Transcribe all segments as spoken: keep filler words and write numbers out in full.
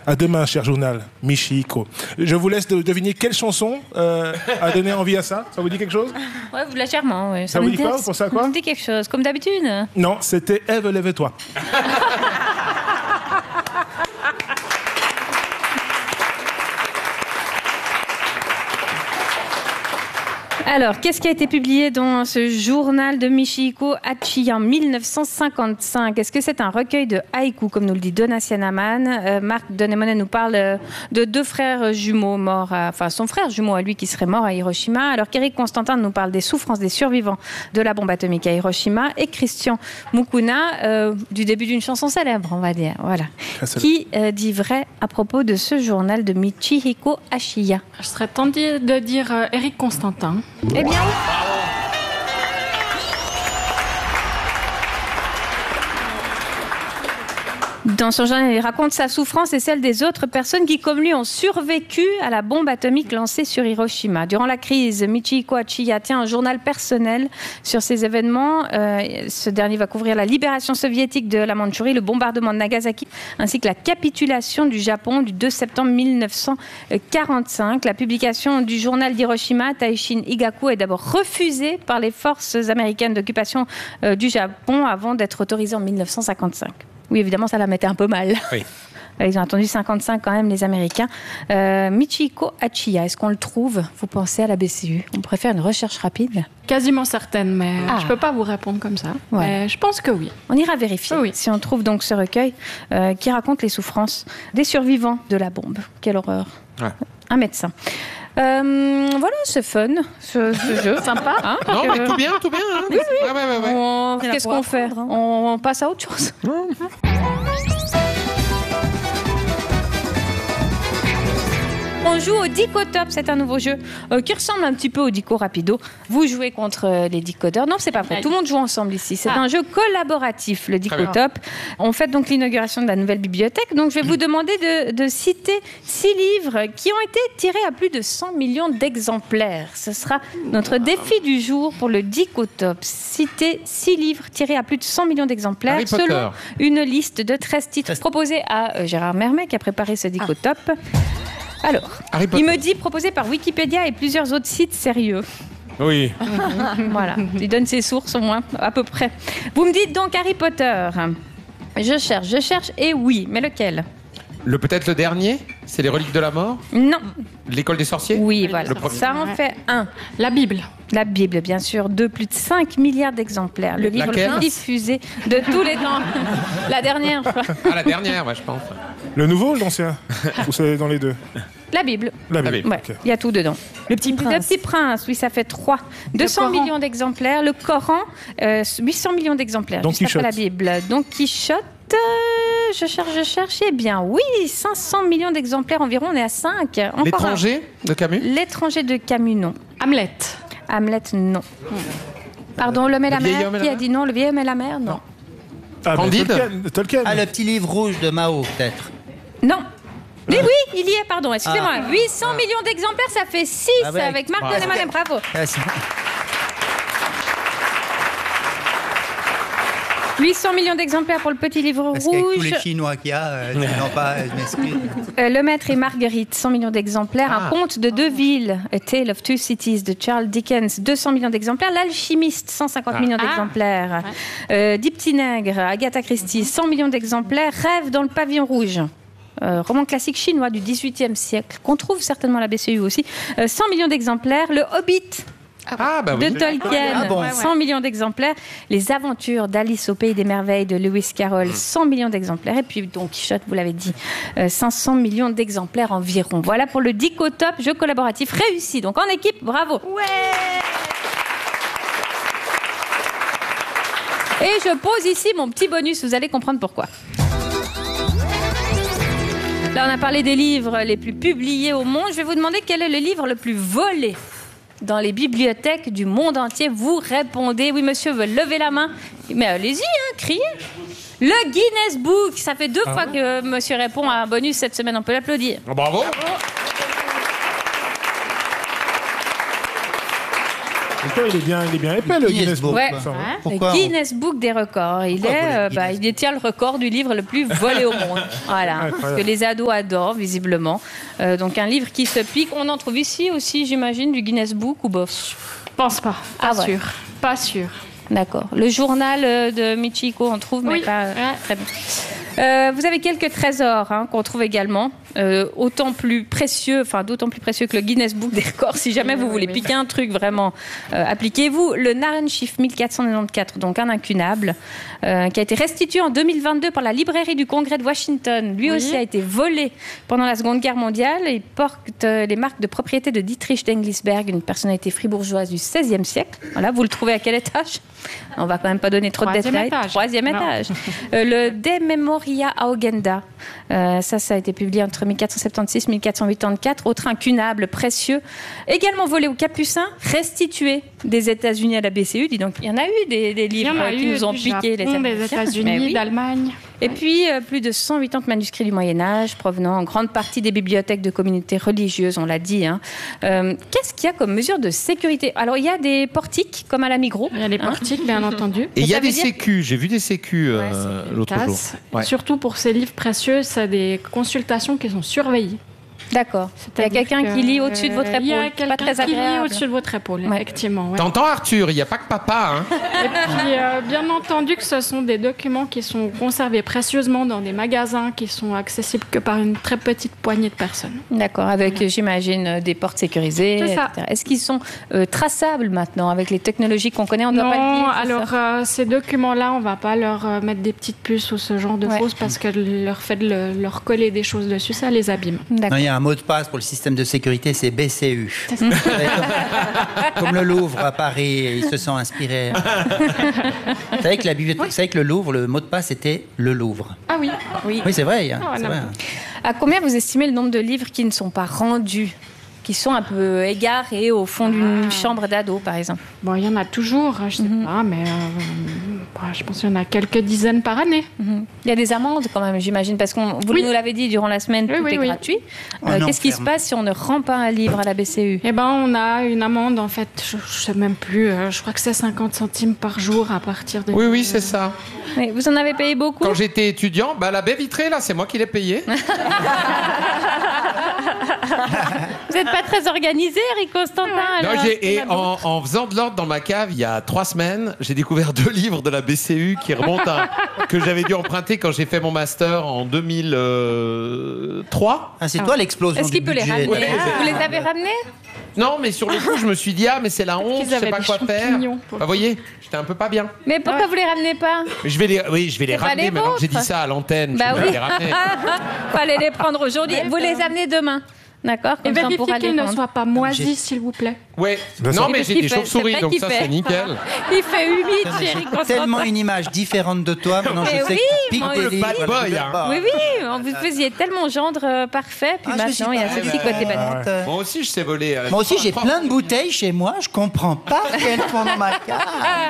À demain, cher journal, Michihiko. Je vous laisse de- deviner quelle chanson euh, a donné envie à ça. Ça vous dit quelque chose? Ouais, légèrement, oui. Ça, ça vous me dit quoi? Vous pensez à quoi? Ça me dit quelque chose, comme d'habitude. Non, c'était Ève, lève-toi. Alors, qu'est-ce qui a été publié dans ce journal de Michihiko Hachiya en mille neuf cent cinquante-cinq? Est-ce que c'est un recueil de haïkus, comme nous le dit Donatien Amann? euh, Marc Denemonet nous parle euh, de deux frères jumeaux morts, à, enfin son frère jumeau à lui qui serait mort à Hiroshima, alors qu'Éric Constantin nous parle des souffrances des survivants de la bombe atomique à Hiroshima, et Christian Mukuna euh, du début d'une chanson célèbre, on va dire, voilà, qui euh, dit vrai à propos de ce journal de Michihiko Hachiya. Je serais tentée de dire euh, Éric Constantin. Eh bien, dans son journal, il raconte sa souffrance et celle des autres personnes qui, comme lui, ont survécu à la bombe atomique lancée sur Hiroshima. Durant la crise, Michihiko Hachiya tient un journal personnel sur ces événements. Euh, ce dernier va couvrir la libération soviétique de la Mandchourie, le bombardement de Nagasaki, ainsi que la capitulation du Japon du deux septembre mille neuf cent quarante-cinq. La publication du journal d'Hiroshima, Taishin Higaku, est d'abord refusée par les forces américaines d'occupation euh, du Japon avant d'être autorisée en mille neuf cent cinquante-cinq. Oui, évidemment, ça la mettait un peu mal. Oui. Ils ont attendu cinquante-cinq quand même, les Américains. Euh, Michihiko Hachiya, est-ce qu'on le trouve? Vous pensez à la B C U? On préfère une recherche rapide? Quasiment certaine, mais Ah. je ne peux pas vous répondre comme ça. Ouais. Mais je pense que oui. On ira vérifier Oui. si on trouve donc ce recueil euh, qui raconte les souffrances des survivants de la bombe. Quelle horreur. Ouais. Un médecin. Euh, voilà, c'est fun, ce, ce jeu, sympa. Hein, Non, Euh, mais tout bien, tout bien. Hein. Oui, oui. Ouais, ouais, ouais, ouais. on- C'est la Qu'est-ce pour qu'on fait? apprendre, hein. on, on passe à autre chose. On joue au Dico Top, c'est un nouveau jeu euh, qui ressemble un petit peu au Dico Rapido. Vous jouez contre euh, les Dicodeurs. Non, c'est pas vrai. Tout le monde joue ensemble ici. C'est Ah. un jeu collaboratif, le Dico Très bien. Top. On fait donc l'inauguration de la nouvelle bibliothèque. Donc, je vais vous demander de, de citer six livres qui ont été tirés à plus de cent millions d'exemplaires. Ce sera notre défi du jour pour le Dico Top. Citer six livres tirés à plus de cent millions d'exemplaires Harry Potter. selon une liste de treize titres proposés à euh, Gérard Mermet qui a préparé ce Dico Top. Alors, Harry Potter. il me dit proposé par Wikipédia et plusieurs autres sites sérieux. Oui. Voilà, il donne ses sources au moins, à peu près. Vous me dites donc Harry Potter. Je cherche, je cherche, et oui, mais lequel? Le peut-être le dernier, c'est les reliques de la mort, Non, l'école des sorciers. oui, voilà. Le premier. Ça en fait un. La Bible. La Bible, bien sûr, de plus de cinq milliards d'exemplaires. Le livre Laquelle le plus diffusé de tous les temps. La dernière, je crois. Ah, la dernière, ouais, je pense. Le nouveau ou l'ancien? Ou c'est dans les deux? La Bible. La La Bible. Bible. Ouais, ok. il y a tout dedans. Le Petit Le Prince. Petit Prince, oui, ça fait trois. deux cents Coran. millions d'exemplaires. Le Coran, euh, huit cents millions d'exemplaires. Don juste après Quichotte. la Bible. Don Quichotte, euh, je cherche, je cherche. Eh bien, oui, cinq cents millions d'exemplaires environ. On est à cinq. Encore un. L'étranger de Camus. L'étranger de Camus, non. Hamlet. Hamlet, non. Pardon, L'homme et la Le vieil mer, homme et la qui a mer dit non? Le vieil homme et la mer, non. Ah, mais Candide. Tolkien. Tolkien. Ah, le petit livre rouge de Mao, peut-être. Non. Mais oui, il y est, pardon, excusez-moi. Ah. huit cents millions d'exemplaires, ça fait six Ah ouais. avec Marc Ouais. Denemonet, bravo. Ah, c'est- huit cents millions d'exemplaires pour le petit livre Parce qu'avec tous rouge. les Chinois qu'il y a, euh, ils n'ont pas, je m'excuse. Euh, Le Maître et Marguerite, cent millions d'exemplaires. Ah. Un conte de deux villes, A Tale of Two Cities de Charles Dickens, deux cents millions d'exemplaires. L'Alchimiste, cent cinquante Ah. millions Ah. d'exemplaires. Euh, Dix petits nègres, Agatha Christie, cent millions d'exemplaires. Rêve dans le pavillon rouge. Euh, roman classique chinois du dix-huitième siècle, qu'on trouve certainement à la B C U aussi. Euh, cent millions d'exemplaires. Le Hobbit Ah, bah oui. de Tolkien, Ah bon. cent millions d'exemplaires. Les aventures d'Alice au Pays des Merveilles de Lewis Carroll, cent millions d'exemplaires. Et puis Don Quichotte, vous l'avez dit, euh, cinq cents millions d'exemplaires environ. Voilà pour le Dico Top, jeu collaboratif réussi. Donc en équipe, bravo. Et je pose ici mon petit bonus, vous allez comprendre pourquoi. Là, on a parlé des livres les plus publiés au monde. Je vais vous demander quel est le livre le plus volé dans les bibliothèques du monde entier. Vous répondez. Oui, monsieur veut lever la main. Mais allez-y, hein, criez. Le Guinness Book. Ça fait deux fois que monsieur répond à un bonus cette semaine. On peut l'applaudir. Ah, bravo. Pourtant, il est bien, il est bien épais, le Guinness Guinness Book. Ouais. quoi. Ça va. Pourquoi le on- Guinness Book des records. Il, Pourquoi est, vous voulez euh, le bah, Guinness il détient le record du livre le plus volé au monde. Voilà. Incroyable. Parce que les ados adorent, visiblement. Euh, donc, un livre qui se pique. On en trouve ici aussi, j'imagine, du Guinness Book ou bof? Je pense pas. Pas Ah ouais. sûr. Pas sûr. D'accord. Le journal euh, de Michiko, on trouve, mais Oui. pas. Ouais. Très bien. Euh, vous avez quelques trésors hein, qu'on trouve également, euh, autant plus précieux, enfin d'autant plus précieux que le Guinness Book des records. Si jamais Oui, vous oui, voulez oui. piquer un truc vraiment, euh, appliquez-vous. Le Narrenschiff mille quatre cent quatre-vingt-quatorze, donc un incunable, euh, qui a été restitué en deux mille vingt-deux par la librairie du Congrès de Washington. Lui Oui. aussi a été volé pendant la Seconde Guerre mondiale. Il porte euh, les marques de propriété de Dietrich d'Englisberg, une personnalité fribourgeoise du seizième siècle. Voilà, vous le trouvez à quel étage? On va quand même pas donner trop de Troisième détails. étage. Troisième Non. étage. Euh, le De Memoria Augenda. Euh, ça, ça a été publié entre mille quatre cent soixante-seize et mille quatre cent quatre-vingt-quatorze. Autre incunable précieux, également volé aux Capucins, restitué des États-Unis à la B C U. Dis donc, il y en a eu des, des Il y livres en a qui eu nous ont du piqué les Japon, des Américains. Mais États-Unis, oui. d'Allemagne. Et puis, euh, plus de cent quatre-vingts manuscrits du Moyen-Âge, provenant en grande partie des bibliothèques de communautés religieuses, on l'a dit. Hein. Euh, qu'est-ce qu'il y a comme mesure de sécurité? Alors, il y a des portiques, comme à la Migros. Il y a les hein. portiques, bien entendu. Et il y ça a veut des dire- sécu, j'ai vu des sécu euh, Ouais, c'est l'autre jour. Casse. Ouais. Surtout pour ces livres précieux, c'est des consultations qui sont surveillées. D'accord. Il y a quelqu'un qui lit au-dessus de votre épaule. Il y a Pas quelqu'un très qui lit agréable. au-dessus de votre épaule, Ouais. effectivement. ouais. T'entends Arthur, il n'y a pas que papa. Hein. Et puis, euh, bien entendu que ce sont des documents qui sont conservés précieusement dans des magasins qui sont accessibles que par une très petite poignée de personnes. D'accord, avec, euh, j'imagine, euh, des portes sécurisées, C'est ça. et cetera. Est-ce qu'ils sont euh, traçables maintenant avec les technologies qu'on connaît? On ne doit Non, pas le dire. c'est alors ça euh, ces documents-là, on va pas leur euh, mettre des petites puces ou ce genre de Ouais. choses parce que leur fait de le- leur coller des choses dessus, ça les abîme. Non, D'accord. il y a un mot de passe pour le système de sécurité, c'est B C U. comme, comme le Louvre à Paris, ils se sont inspirés. Vous savez que la bibliothèque, vous savez que le Louvre, le mot de passe était le Louvre. Ah oui, Oui. Oui, c'est vrai. hein, Ah, c'est non. vrai. À combien vous estimez le nombre de livres qui ne sont pas rendus, qui sont un peu égarés au fond d'une Ah. chambre d'ado, par exemple? bon, il y en a toujours, je sais Mhm. pas, mais euh, bah, je pense qu'il y en a quelques dizaines par année. Mhm. Il y a des amendes quand même, j'imagine, parce que vous Oui. nous l'avez dit durant la semaine, Oui, tout oui, est oui. gratuit. On Euh, Qu'est-ce qui se enferme. passe si on ne rend pas un livre à la B C U? Eh ben, on a une amende, en fait, je, je sais même plus, euh, je crois que c'est cinquante centimes par jour à partir de... Oui, oui, c'est ça. Mais vous en avez payé beaucoup? Quand j'étais étudiant, bah, la baie vitrée, là, c'est moi qui l'ai payée. Vous n'êtes pas très organisé, Eric Constantin? Non, alors, j'ai- et est-ce qu'on a en, en faisant de l'ordre dans ma cave, il y a trois semaines, j'ai découvert deux livres de la B C U qui remontent à, que j'avais dû emprunter quand j'ai fait mon master en deux mille trois. Ah, c'est toi l'explosion Est-ce du qu'il peut les budget. ramener? Ouais. Vous les avez ramenés? Non, mais sur le coup, je me suis dit, ah, mais c'est la honte, qu'ils je sais avaient pas des quoi faire. champignons. Bah, vous voyez, j'étais un peu pas bien. Mais pourquoi vous les ramenez pas? Mais je vais les, oui, je vais les C'est pas ramener. les Maintenant que j'ai dit vôtres. ça à l'antenne, Bah je vais oui. les ramener. Fallait les prendre aujourd'hui. Ouais, Vous ça les va. amenez demain. D'accord? Et Comme ça, on vérifiez pourra les qu'ils ne rendre. soient pas moisis, s'il vous plaît. Ouais. Bien Non, sûr. mais Qu'est-ce j'ai qu'il des fait? chauves-souris, C'est vrai donc qu'il ça, fait. c'est nickel. Il fait humide, J'ai Eric Constantin. tellement une image différente de toi. Maintenant, Mais je sais oui, que tu moi piques des aussi. livres. Bad boy, le hein. bas. Oui, oui, vous faisiez tellement gendre euh, parfait, puis Ah, je suis maintenant il y a pas- ce petit côté bad. Euh, Moi aussi, je sais voler. euh, Moi aussi, j'ai plein de bouteilles chez moi. Je comprends pas qu'elles font dans ma cave.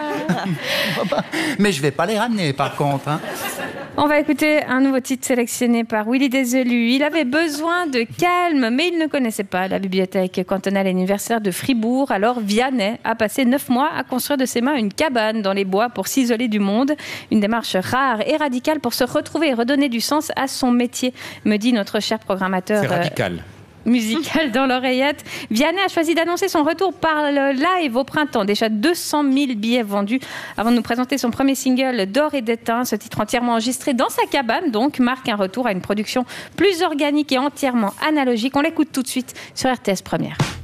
Mais je vais pas les ramener, par contre. hein. On va écouter un nouveau titre sélectionné par Willy Déselu. Il avait besoin de calme, mais il ne connaissait pas la bibliothèque cantonale et universitaire de Fribourg. Alors Vianney a passé neuf mois à construire de ses mains une cabane dans les bois pour s'isoler du monde. Une démarche rare et radicale pour se retrouver et redonner du sens à son métier, me dit notre cher programmateur. C'est euh, radical. musical dans l'oreillette. Vianney a choisi d'annoncer son retour par le live au printemps. Déjà deux cent mille billets vendus avant de nous présenter son premier single D'or et d'étain. Ce titre entièrement enregistré dans sa cabane, donc, marque un retour à une production plus organique et entièrement analogique. On l'écoute tout de suite sur R T S Première.